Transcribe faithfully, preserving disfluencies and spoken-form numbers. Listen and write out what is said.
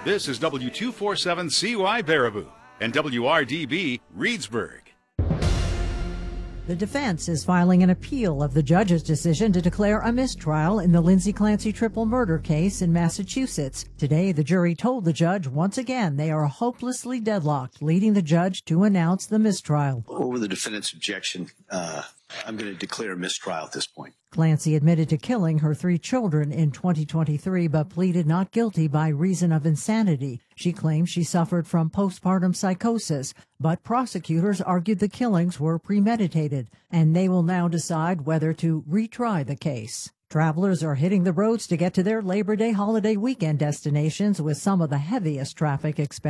This is W two forty-seven C Y Baraboo and W R D B Reedsburg. The defense is filing an appeal of the judge's decision to declare a mistrial in the Lindsay Clancy triple murder case in Massachusetts. Today, the jury told the judge once again they are hopelessly deadlocked, leading the judge to announce the mistrial. Over the defendant's objection, uh, I'm going to declare a mistrial at this point. Clancy admitted to killing her three children in twenty twenty-three, but pleaded not guilty by reason of insanity. She claims she suffered from postpartum psychosis, but prosecutors argued the killings were premeditated, and they will now decide whether to retry the case. Travelers are hitting the roads to get to their Labor Day holiday weekend destinations with some of the heaviest traffic expected.